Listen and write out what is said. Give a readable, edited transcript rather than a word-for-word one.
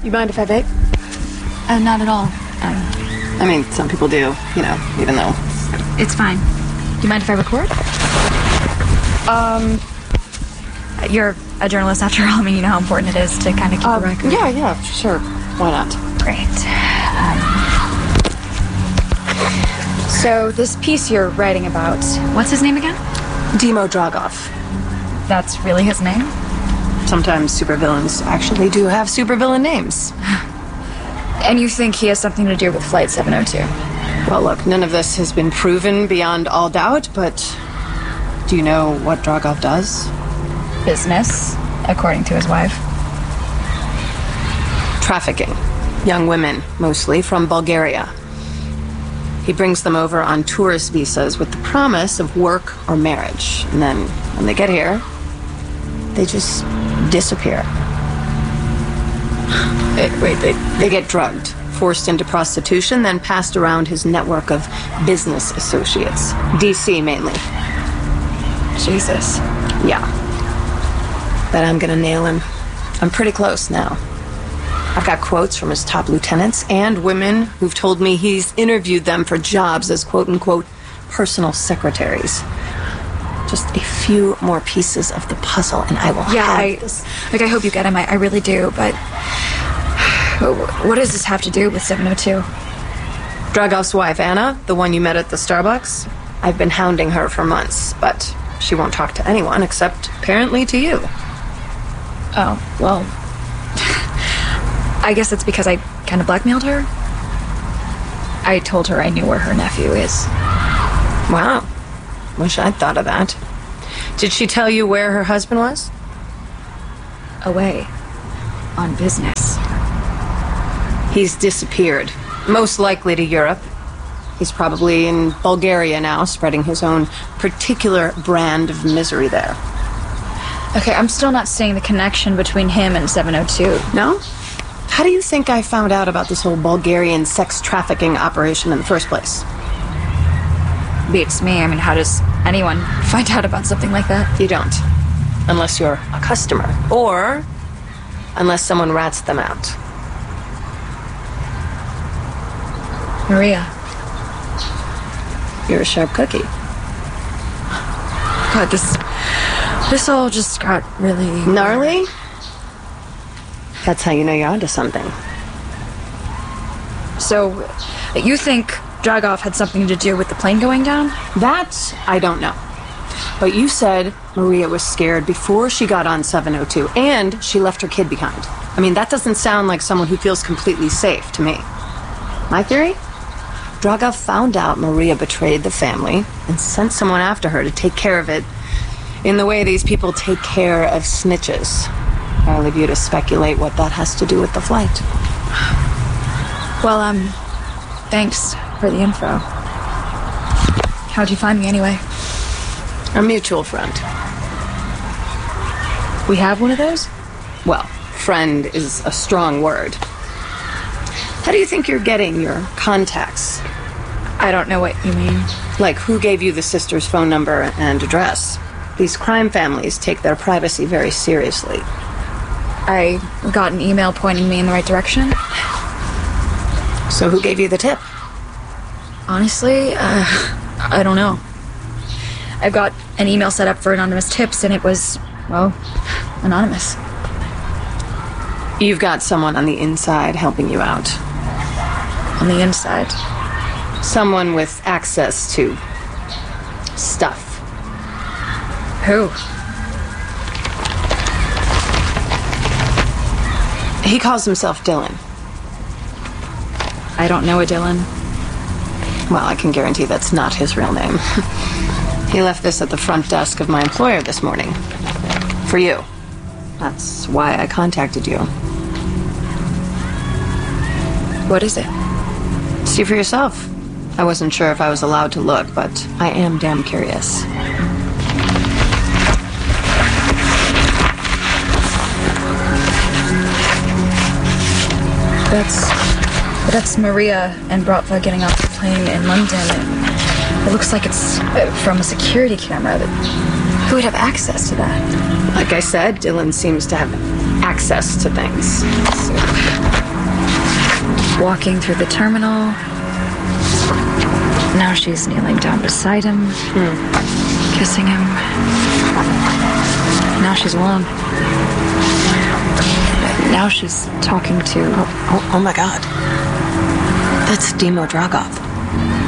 You mind if I vape? Not at all. I mean, some people do, you know, even though... It's fine. Do you mind if I record? You're a journalist after all. I mean, you know how important it is to kind of keep a record. Yeah, sure. Why not? Great. So, this piece you're writing about, what's his name again? Demo Dragov. That's really his name? Sometimes supervillains actually do have supervillain names. And you think he has something to do with Flight 702? Well, look, none of this has been proven beyond all doubt, but do you know what Dragov does? Business, according to his wife. Trafficking. Young women, mostly, from Bulgaria. He brings them over on tourist visas with the promise of work or marriage. And then, when they get here, they just disappear. They get drugged, forced into prostitution, then passed around his network of business associates. DC, mainly. Jesus. Yeah. Bet I'm gonna nail him. I'm pretty close now. I've got quotes from his top lieutenants and women who've told me he's interviewed them for jobs as quote-unquote personal secretaries. Just a few more pieces of the puzzle and I will have this. I hope you get him. I really do, but... What does this have to do with 702? Dragov's wife, Anna, the one you met at the Starbucks. I've been hounding her for months, but she won't talk to anyone except, apparently, to you. Oh, well... I guess it's because I kind of blackmailed her. I told her I knew where her nephew is. Wow. Wish I'd thought of that. Did she tell you where her husband was? Away. On business. He's disappeared. Most likely to Europe. He's probably in Bulgaria now, spreading his own particular brand of misery there. Okay, I'm still not seeing the connection between him and 702. No? How do you think I found out about this whole Bulgarian sex trafficking operation in the first place? Beats me. I mean, how does anyone find out about something like that? You don't. Unless you're a customer. Or unless someone rats them out. Maria. You're a sharp cookie. God, this all just got really... Gnarly? That's how you know you're onto something. So, you think Dragov had something to do with the plane going down? That, I don't know. But you said Maria was scared before she got on 702, and she left her kid behind. I mean, that doesn't sound like someone who feels completely safe to me. My theory? Dragov found out Maria betrayed the family and sent someone after her to take care of it in the way these people take care of snitches. I'll leave you to speculate what that has to do with the flight. Well, thanks for the info. How'd you find me anyway? A mutual friend. We have one of those? Well, friend is a strong word. How do you think you're getting your contacts? I don't know what you mean. Like, who gave you the sister's phone number and address? These crime families take their privacy very seriously. I got an email pointing me in the right direction. So who gave you the tip? Honestly, I don't know. I've got an email set up for anonymous tips, and it was, well, anonymous. You've got someone on the inside helping you out. On the inside? Someone with access to stuff. Who? He calls himself Dylan. I don't know a Dylan. Well, I can guarantee that's not his real name. He left this at the front desk of my employer this morning. For you. That's why I contacted you. What is it? See for yourself. I wasn't sure if I was allowed to look, but I am damn curious. That's Maria and Bratva getting off the plane in London. It looks like it's from a security camera. Who would have access to that? Like I said, Dylan seems to have access to things. So, walking through the terminal. Now she's kneeling down beside him, kissing him. Now she's alone. Now she's talking to... Oh my God. That's Dimo Dragov.